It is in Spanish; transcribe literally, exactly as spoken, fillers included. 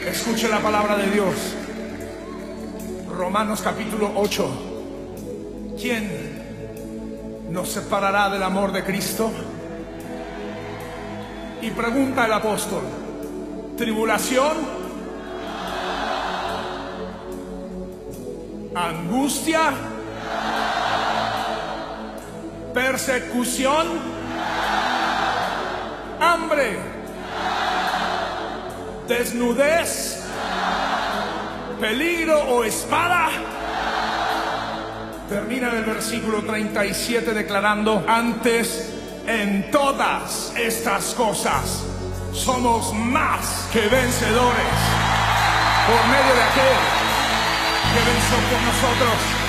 Escuche la palabra de Dios. Romanos capítulo ocho. ¿Quién nos separará del amor de Cristo? Y pregunta el apóstol: ¿tribulación? ¿Angustia? ¿Persecución? ¿Hambre? ¿Desnudez? ¿Peligro o espada? Termina en el versículo treinta y siete declarando: antes en todas estas cosas somos más que vencedores por medio de aquel que venció por nosotros.